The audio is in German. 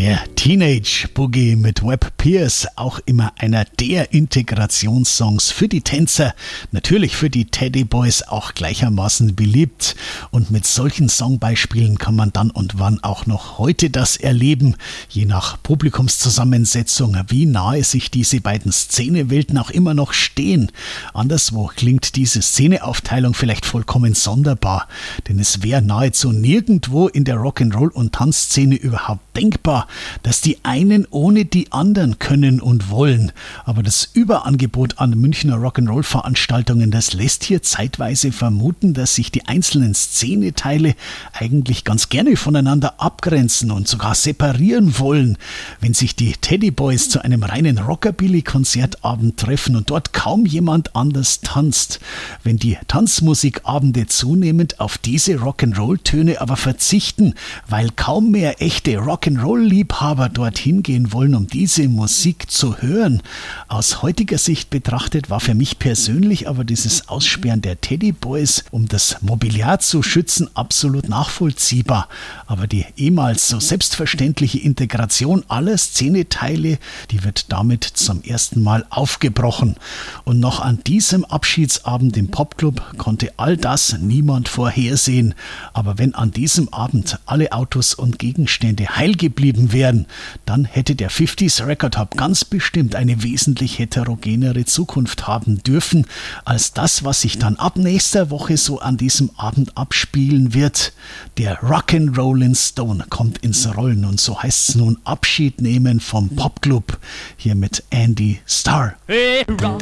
Der Teenage Boogie mit Webb Pierce, auch immer einer der Integrationssongs für die Tänzer, natürlich für die Teddy Boys auch gleichermaßen beliebt. Und mit solchen Songbeispielen kann man dann und wann auch noch heute das erleben, je nach Publikumszusammensetzung, wie nahe sich diese beiden Szenewelten auch immer noch stehen. Anderswo klingt diese Szeneaufteilung vielleicht vollkommen sonderbar, denn es wäre nahezu nirgendwo in der Rock'n'Roll- und Tanzszene überhaupt denkbar, dass die einen ohne die anderen können und wollen. Aber das Überangebot an Münchner Rock'n'Roll-Veranstaltungen, das lässt hier zeitweise vermuten, dass sich die einzelnen Szeneteile eigentlich ganz gerne voneinander abgrenzen und sogar separieren wollen. Wenn sich die Teddy Boys zu einem reinen Rockabilly-Konzertabend treffen und dort kaum jemand anders tanzt, wenn die Tanzmusikabende zunehmend auf diese Rock'n'Roll-Töne aber verzichten, weil kaum mehr echte Rock'n'Roll-Liebhaber dorthin gehen wollen, um diese Musik zu hören. Aus heutiger Sicht betrachtet war für mich persönlich aber dieses Aussperren der Teddy Boys, um das Mobiliar zu schützen, absolut nachvollziehbar. Aber die ehemals so selbstverständliche Integration aller Szeneteile, die wird damit zum ersten Mal aufgebrochen. Und noch an diesem Abschiedsabend im Popclub konnte all das niemand vorhersehen. Aber wenn an diesem Abend alle Autos und Gegenstände heil geblieben wären, dann hätte der 50s Record Hub ganz bestimmt eine wesentlich heterogenere Zukunft haben dürfen, als das, was sich dann ab nächster Woche so an diesem Abend abspielen wird. Der Rock'n'Rollin' Stone kommt ins Rollen und so heißt es nun Abschied nehmen vom Popclub, hier mit Andy Starr. Hey, rock